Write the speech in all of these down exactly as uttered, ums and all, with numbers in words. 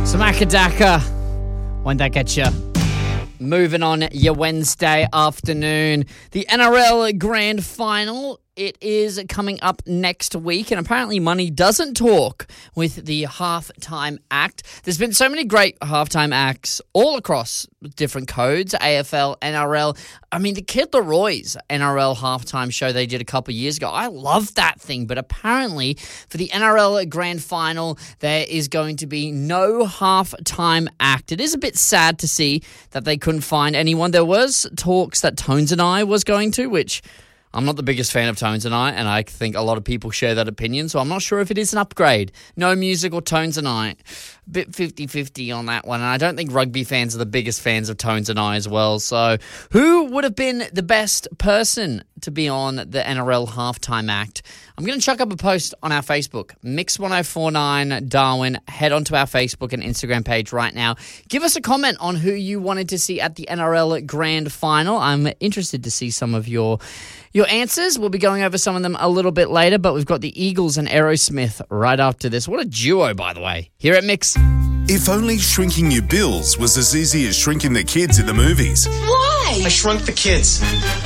Samakadaka. Won't that get you? Moving on your Wednesday afternoon. The N R L Grand Final. It is coming up next week, and apparently money doesn't talk with the halftime act. There's been so many great halftime acts all across different codes, A F L, N R L. I mean, the Kid Leroy's N R L halftime show they did a couple of years ago, I loved that thing, but apparently for the N R L Grand Final, there is going to be no halftime act. It is a bit sad to see that they couldn't find anyone. There was talks that Tones and I was going to, which I'm not the biggest fan of Tones and I, and I think a lot of people share that opinion, so I'm not sure if it is an upgrade. No music or Tones and I. A bit fifty-fifty on that one, and I don't think rugby fans are the biggest fans of Tones and I as well. So who would have been the best person to be on the N R L halftime act? I'm going to chuck up a post on our Facebook, Mix ten forty-nine Darwin. Head onto our Facebook and Instagram page right now. Give us a comment on who you wanted to see at the N R L Grand Final. I'm interested to see some of your your answers. We'll be going over some of them a little bit later, but we've got the Eagles and Aerosmith right after this. What a duo, by the way, here at Mix. If only shrinking your bills was as easy as shrinking the kids in the movies. Why? I shrunk the kids.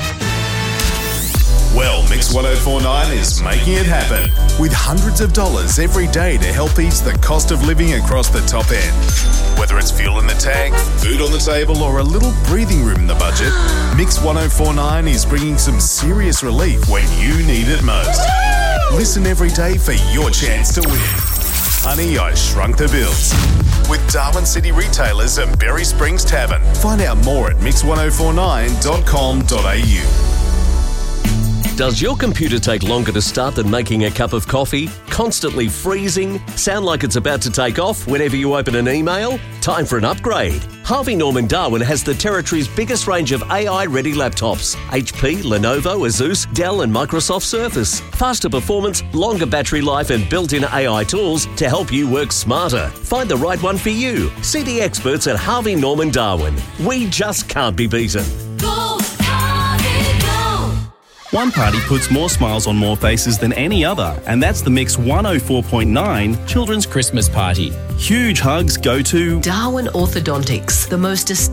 Well, Mix ten forty-nine is making it happen with hundreds of dollars every day to help ease the cost of living across the top end. Whether it's fuel in the tank, food on the table, or a little breathing room in the budget, Mix ten forty-nine is bringing some serious relief when you need it most. Listen every day for your chance to win. Honey, I Shrunk the Bills. With Darwin City Retailers and Berry Springs Tavern. Find out more at mix ten forty-nine dot com dot a u. Does your computer take longer to start than making a cup of coffee? Constantly freezing? Sound like it's about to take off whenever you open an email? Time for an upgrade. Harvey Norman Darwin has the territory's biggest range of A I-ready laptops. H P, Lenovo, Asus, Dell and Microsoft Surface. Faster performance, longer battery life and built-in A I tools to help you work smarter. Find the right one for you. See the experts at Harvey Norman Darwin. We just can't be beaten. Go, Harvey, go! One party puts more smiles on more faces than any other, and that's the Mix one oh four point nine Children's Christmas Party. Huge hugs go to Darwin Orthodontics, the most